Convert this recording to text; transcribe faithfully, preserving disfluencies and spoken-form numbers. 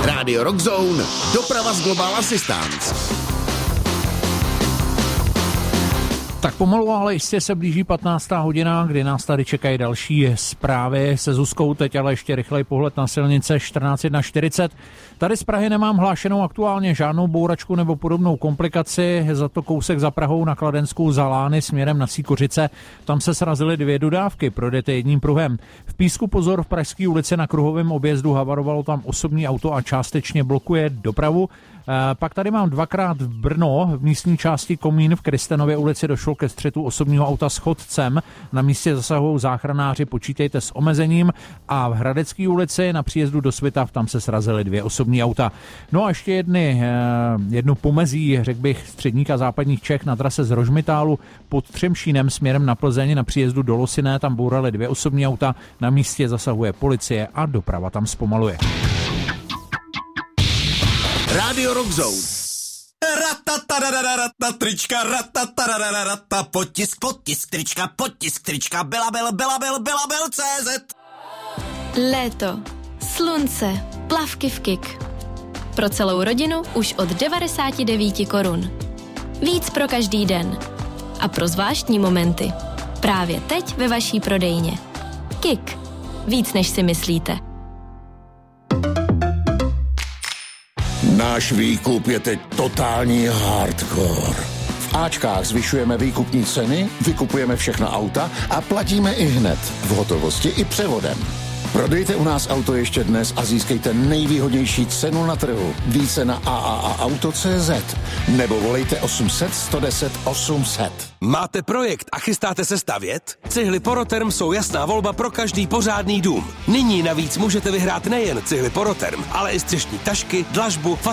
Rádio Rockzone, doprava z Global Assistance. Tak pomalu, ale jistě se blíží patnáctá hodina, kdy nás tady čekají další zprávy se Zuzkou. Teď ale ještě rychlej pohled na silnice čtrnáct jedna čtyřicet. Tady z Prahy nemám hlášenou aktuálně žádnou bouračku nebo podobnou komplikaci, za to kousek za Prahou na Kladenskou za Lány směrem na Sýkořice. Tam se srazily dvě dodávky, projdete jedním pruhem. V Písku pozor, v Pražské ulici na kruhovém objezdu havarovalo tam osobní auto a částečně blokuje dopravu. E, pak tady mám dvakrát v Brno, v místní části Komín v Kristenově ulici došlo ke střetu osobního auta s chodcem. Na místě zasahují záchranáři, počítejte s omezením. A v Hradecké ulici na příjezdu do Svitav tam se srazily dvě osobní auta. No a ještě jedny, jednu pomezí, řekl bych, středních a západních Čech na trase z Rožmitálu pod Třemšínem směrem na Plzeň na příjezdu do Losiné, tam bouraly dvě osobní auta, na místě zasahuje policie a doprava tam zpomaluje. Rádio Rockzone. Ratatarararata, trička, ratatarararata, potisk, potisk, trička, potisk, trička, Belabil, Belabil, Belabil, C Z. Léto, slunce, plavky v Kik. Pro celou rodinu už od devadesát devět korun. Víc pro každý den. A pro zvláštní momenty. Právě teď ve vaší prodejně. Kik. Víc než si myslíte. Náš výkup je teď totální hardcore. V Ačkách zvyšujeme výkupní ceny, vykupujeme všechna auta a platíme i hned, v hotovosti i převodem. Prodejte u nás auto ještě dnes a získejte nejvýhodnější cenu na trhu. Více na a a a auto tečka cé zet nebo volejte osm set, sto deset, osm set. Máte projekt a chystáte se stavět? Cihly Poroterm jsou jasná volba pro každý pořádný dům. Nyní navíc můžete vyhrát nejen cihly Poroterm, ale i střešní tašky, dlažbu,